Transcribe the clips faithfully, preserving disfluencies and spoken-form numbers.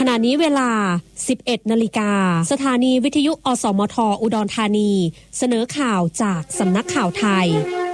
ขณะนี้เวลา สิบเอ็ดนาฬิกาสถานีวิทยุอสมทอุดรธานีเสนอข่าวจากสำนักข่าวไทย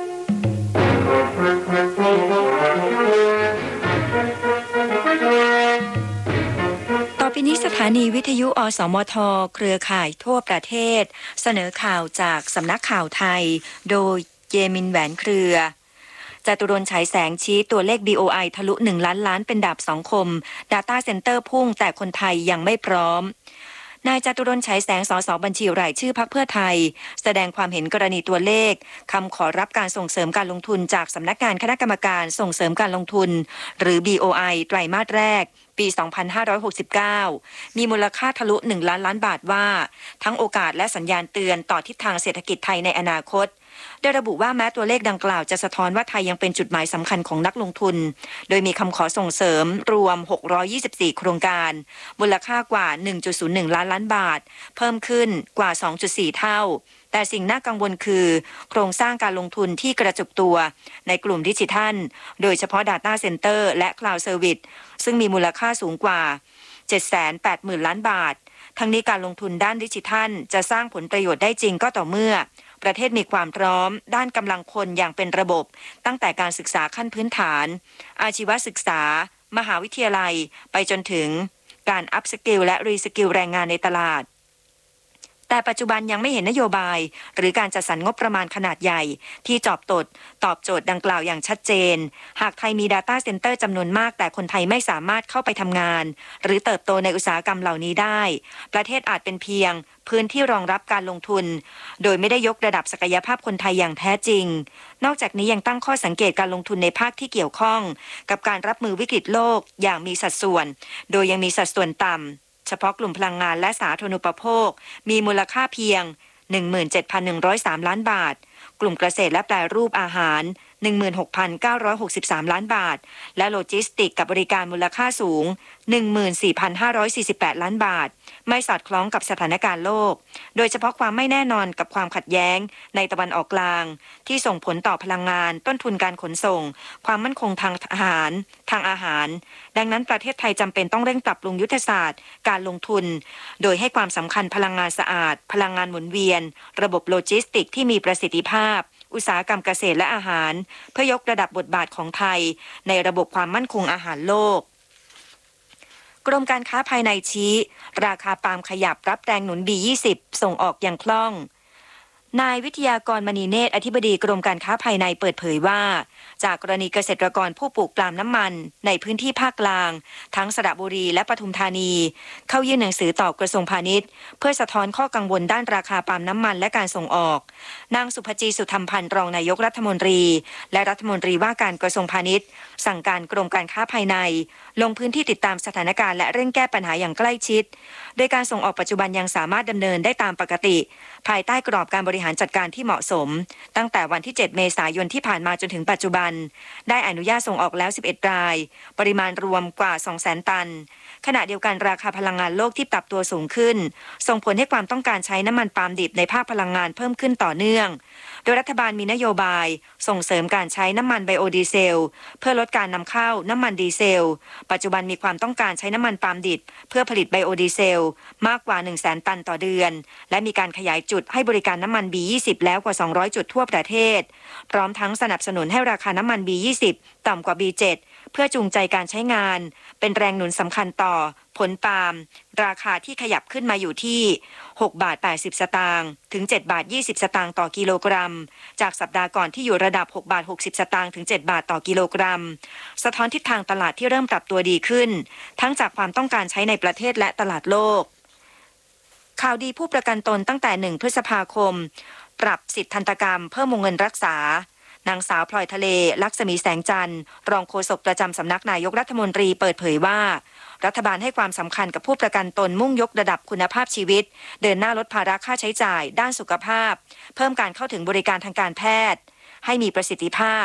ต่อไปนี้สถานีวิทยุอสมทเครือข่ายทั่วประเทศเสนอข่าวจากสำนักข่าวไทยโดยเยมินแหวนเครือจตุรนต์ฉายแสงชี้ตัวเลข บี โอ ไอ ทะลุหนึ่งล้านล้านเป็นดาบสองคม Data Center พุ่งแต่คนไทยยังไม่พร้อมนายจตุรนต์ฉายแสงสสบัญชีรายชื่อพรรคเพื่อไทยแสดงความเห็นกรณีตัวเลขคำขอรับการส่งเสริมการลงทุนจากสำนักงานคณะกรรมการส่งเสริมการลงทุนหรือ บี โอ ไอ ไตรมาสแรกปี สองพันห้าร้อยหกสิบเก้า มีมูลค่าทะลุหนึ่งล้านล้านบาทว่าทั้งโอกาสและสัญญาณเตือนต่อทิศทางเศรษฐกิจไทยในอนาคตโดยระบุว่าแม้ตัวเลขดังกล่าวจะสะท้อนว่าไทยยังเป็นจุดหมายสำคัญของนักลงทุนโดยมีคำขอส่งเสริมรวมหกร้อยยี่สิบสี่โครงการมูลค่ากว่า หนึ่งจุดศูนย์หนึ่งล้านล้านบาทเพิ่มขึ้นกว่า สองจุดสี่ เท่าแต่สิ่งน่ากังวลคือโครงสร้างการลงทุนที่กระจุกตัวในกลุ่มดิจิทัลโดยเฉพาะ Data Center และ Cloud Service ซึ่งมีมูลค่าสูงกว่า เจ็ดแสนแปดหมื่นล้านบาททั้งนี้การลงทุนด้านดิจิทัลจะสร้างผลประโยชน์ได้จริงก็ต่อเมื่อประเทศมีความพร้อมด้านกำลังคนอย่างเป็นระบบตั้งแต่การศึกษาขั้นพื้นฐานอาชีวศึกษามหาวิทยาลัยไปจนถึงการอัพสกิลและรีสกิลแรงงานในตลาดแต่ปัจจุบันยังไม่เห็นนโยบายหรือการจัดสรรงบประมาณขนาดใหญ่ที่ตอบโจทย์ตอบโจทย์ดังกล่าวอย่างชัดเจนหากไทยมี Data Center จำนวนมากแต่คนไทยไม่สามารถเข้าไปทำงานหรือเติบโตในอุตสาหกรรมเหล่านี้ได้ประเทศอาจเป็นเพียงพื้นที่รองรับการลงทุนโดยไม่ได้ยกระดับศักยภาพคนไทยอย่างแท้จริงนอกจากนี้ยังตั้งข้อสังเกตการลงทุนในภาคที่เกี่ยวข้องกับการรับมือวิกฤตโลกอย่างมีสัดส่วนโดยยังมีสัดส่วนต่ำเฉพาะกลุ่มพลังงานและสาธารณูปโภคมีมูลค่าเพียง หนึ่งหมื่นเจ็ดพันหนึ่งร้อยสาม ล้านบาทกลุ่มเกษตรและแปรรูปอาหาร หนึ่งหมื่นหกพันเก้าร้อยหกสิบสาม ล้านบาทและโลจิสติกส์กับบริการมูลค่าสูง หนึ่งหมื่นสี่พันห้าร้อยสี่สิบแปด ล้านบาทไม่สอดคล้องกับสถานการณ์โลกโดยเฉพาะความไม่แน่นอนกับความขัดแย้งในตะวันออกกลางที่ส่งผลต่อพลังงานต้นทุนการขนส่งความมั่นคงทางอาหารทางอาหารดังนั้นประเทศไทยจำเป็นต้องเร่งปรับปรุงยุทธศาสตร์การลงทุนโดยให้ความสำคัญพลังงานสะอาดพลังงานหมุนเวียนระบบโลจิสติกส์ที่มีประสิทธิภาพอุตสาหกรรมเกษตรและอาหารเพื่อยกระดับบทบาทของไทยในระบบความมั่นคงอาหารโลกกรมการค้าภายในชี้ราคาปาล์มขยับรับแรงหนุน บี ยี่สิบ ส่งออกอย่างคล่องนายวิทยากรมณีเนตรอธิบดีกรมการค้าภายในเปิดเผยว่าจากกรณีเกษตรกรผู้ปลูกปาล์มน้ำมันในพื้นที่ภาคกลางทั้งสระบุรีและปทุมธานีเข้ายื่นหนังสือต่อกระทรวงพาณิชย์เพื่อสะท้อนข้อกังวลด้านราคาปาล์มน้ำมันและการส่งออกนางสุภจีสุธรรมพันธ์รองนายกรัฐมนตรีและรัฐมนตรีว่าการกระทรวงพาณิชย์สั่งการกรมการค้าภายในลงพื้นที่ติดตามสถานการณ์และเร่งแก้ปัญหาอย่างใกล้ชิดโดยการส่งออกปัจจุบันยังสามารถดำเนินได้ตามปกติภายใต้กรอบการบริหารจัดการที่เหมาะสมตั้งแต่วันที่เจ็ดเมษายนที่ผ่านมาจนถึงปัจจุบันได้อนุญาตส่งออกแล้วสิบเอ็ดรายปริมาณรวมกว่า สองแสน ตันขณะเดียวกันราคาพลังงานโลกที่ปรับตัวสูงขึ้นส่งผลให้ความต้องการใช้น้ำมันปาล์มดิบในภาคพลังงานเพิ่มขึ้นต่อเนื่องโดยรัฐบาลมีนโยบายส่งเสริมการใช้น้ำมันไบโอดีเซลเพื่อลดการนำเข้าน้ำมันดีเซลปัจจุบันมีความต้องการใช้น้ำมันปาล์มดิบเพื่อผลิตไบโอดีเซลมากกว่า หนึ่งแสน ตันต่อเดือนและมีการขยายจุดให้บริการน้ำมัน บี ยี่สิบ แล้วกว่าสองร้อยจุดทั่วประเทศพร้อมทั้งสนับสนุนให้ราคาน้ำมัน บี ยี่สิบ ต่ำกว่า บี เจ็ด เพื่อจูงใจการใช้งานเป็นแรงหนุนสำคัญต่อผลปาล์มราคาที่ขยับขึ้นมาอยู่ที่หกบาทแปดสิบสตางค์ถึงเจ็ดบาทยี่สิบสตางค์ต่อกิโลกรัมจากสัปดาห์ก่อนที่อยู่ระดับหกบาทหกสิบสตางค์ถึงเจ็ดบาทต่อกิโลกรัมสะท้อนทิศทางตลาดที่เริ่มปรับตัวดีขึ้นทั้งจากความต้องการใช้ในประเทศและตลาดโลกข่าวดีผู้ประกันตนตั้งแต่หนึ่งพฤษภาคมปรับสิทธิทันตกรรมเพิ่มวงเงินรักษานางสาวพลอยทะเลลักษมีแสงจันทร์รองโฆษกประจำสำนักนายกรัฐมนตรีเปิดเผยว่ารัฐบาลให้ความสำคัญกับผู้ประกันตนมุ่งยกระดับคุณภาพชีวิตเดินหน้าลดภาระค่าใช้จ่ายด้านสุขภาพเพิ่มการเข้าถึงบริการทางการแพทย์ให้มีประสิทธิภาพ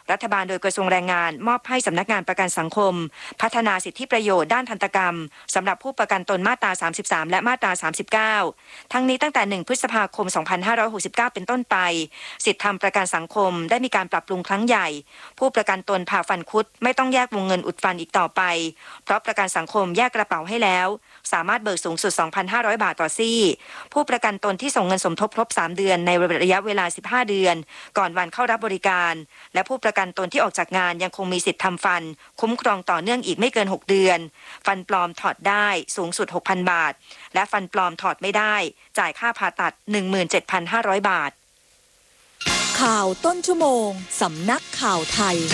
รัฐบาลโดยกระทรวงแรงงานมอบให้สำนักงานประกันสังคมพัฒนาสิทธิประโยชน์ด้านทันตกรรมสำหรับผู้ประกันตนมาตราสามสิบสามและมาตราสามสิบเก้าทั้งนี้ตั้งแต่หนึ่งพฤษภาคมสองพันห้าร้อยหกสิบเก้าเป็นต้นไปสิทธิทำประกันสังคมได้มีการปรับปรุงครั้งใหญ่ผู้ประกันตนผ่าฟันคุดไม่ต้องแยกวงเงินอุดฟันอีกต่อไปเพราะประกันสังคมแยกกระเป๋าให้แล้วสามารถเบิกสูงสุด สองพันห้าร้อย บาทต่อซี่ผู้ประกันตนที่ส่งเงินสมทบครบสามเดือนในระยะเวลาสิบห้าเดือนก่อนวันเข้ารับบริการและผู้ประกันตนที่ออกจากงานยังคงมีสิทธิ์ทำฟันคุ้มครองต่อเนื่องอีกไม่เกินหกเดือนฟันปลอมถอดได้สูงสุด หกพัน บาทและฟันปลอมถอดไม่ได้จ่ายค่าผ่าตัด หนึ่งหมื่นเจ็ดพันห้าร้อย บาทข่าวต้นชั่วโมงสำนักข่าวไทย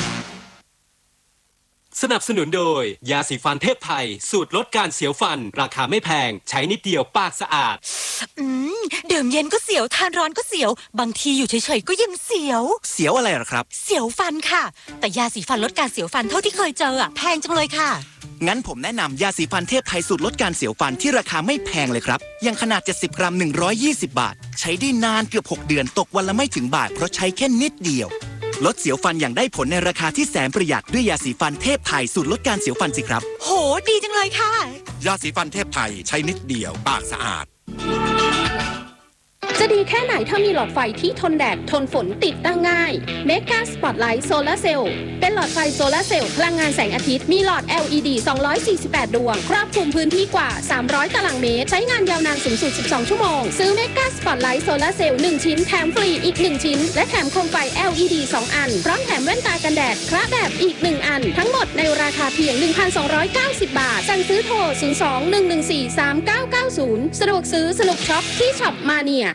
สนับสนุนโดยยาสีฟันเทพไทยสูตรลดการเสียวฟันราคาไม่แพงใช้นิดเดียวปากสะอาดอืมดื่มเย็นก็เสียวทานร้อนก็เสียวบางทีอยู่เฉยๆก็ยังเสียวเสียวอะไรหรอครับเสียวฟันค่ะแต่ยาสีฟันลดการเสียวฟันเท่าที่เคยเจออ่ะแพงจังเลยค่ะงั้นผมแนะนำยาสีฟันเทพไทยสูตรลดการเสียวฟันที่ราคาไม่แพงเลยครับยังขนาดเจ็ดสิบกรัมหนึ่งร้อยยี่สิบบาทใช้ได้นานเกือบหกเดือนตกวันละไม่ถึงบาทเพราะใช้แค่นิดเดียวลดเสียวฟันอย่างได้ผลในราคาที่แสนประหยัดด้วยยาสีฟันเทพไทยสูตรลดการเสียวฟันสิครับโหดีจังเลยค่ะยาสีฟันเทพไทยใช้นิดเดียวปากสะอาดจะดีแค่ไหนถ้ามีหลอดไฟที่ทนแดดทนฝนติดตั้งง่าย Mega Spotlight Solar Cell เป็นหลอดไฟโซลาร์เซลล์พลังงานแสงอาทิตย์มีหลอด แอล อี ดี สองร้อยสี่สิบแปด ดวงครอบคลุมพื้นที่กว่าสามร้อยตารางเมตรใช้งานยาวนานสูงสุดสิบสองชั่วโมงซื้อ Mega Spotlight Solar Cell หนึ่งชิ้นแถมฟรีอีกหนึ่งชิ้นและแถมโคมไฟ แอล อี ดี สอง อันพร้อมแถมแว่นตากันแดดคละแบบอีกหนึ่งอันทั้งหมดในราคาเพียง หนึ่งพันสองร้อยเก้าสิบ บาทสั่งซื้อโทรศูนย์ สอง หนึ่ง หนึ่ง สี่ สาม เก้า เก้า ศูนย์สะดวกซื้อสนุกช็อปที่ช็อปมาเนีย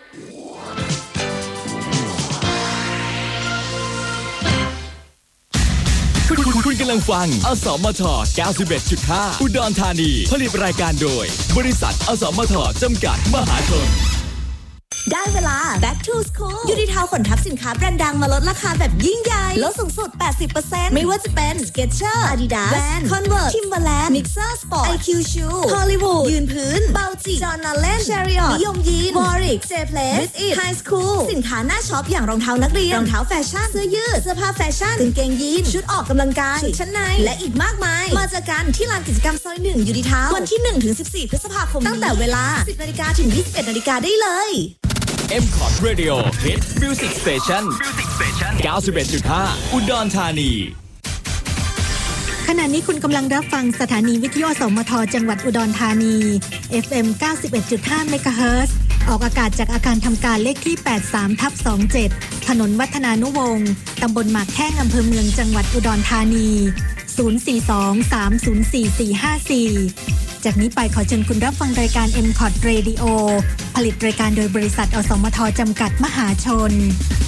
คุณกำลังฟังอสมท เก้าสิบเอ็ดจุดห้า อุดรธานีผลิตรายการโดยบริษัทอสมทจำกัดมหาชนได้เวลา Back to School ยูนิทาวขนทับสินค้าแบรนด์ดังมาลดราคาแบบยิ่งใหญ่ลดสูงสุด แปดสิบเปอร์เซ็นต์ ไม่ว่าจะเป็น Skechers Adidas Vans Converse Timberland Mixer Sport ไอ คิว Shoe Hollywood ยืนพื้น Baltic John Allen Chariot นิยมยีน Warwick J-Place With It High School สินค้าหน้าช็อปอย่างรองเท้านักเรียนรองเท้าแฟชั่นเสื้อยืดเสื้อผ้าแฟชั่นกางเกงยีนชุดออกกำลังกายชุดชั้นในและอีกมากมายมาเจอกันที่ลานกิจกรรมซอยหนึ่งยูนิทาววันที่ หนึ่งถึงสิบสี่ พฤษภาคมตั้งแต่เวลา สิบ นาฬิกาถึง ยี่สิบเอ็ด นาฬิกาได้เลยเอ็ม คอร์ด Radio Hit Music Station เก้าสิบเอ็ดจุดห้า อุดรธานีขณะนี้คุณกำลังรับฟังสถานีวิทยุอสมทจังหวัดอุดรธานี เอฟ เอ็ม เก้าสิบเอ็ดจุดห้า เมกะเฮิรตซ์ออกอากาศจากอาคารทำการเลขที่ แปดสิบสามทับยี่สิบเจ็ด ถนนวัฒนานุวงศ์ตำบลหมากแข้งอำเภอเมืองจังหวัดอุดรธานี ศูนย์ สี่ สอง สาม ศูนย์ สี่ สี่ ห้า สี่ จากนี้ไปขอเชิญคุณรับฟังรายการ เอ็ม คอร์ด Radio ผลิตรายการโดยบริษัทอสมทจำกัดมหาชน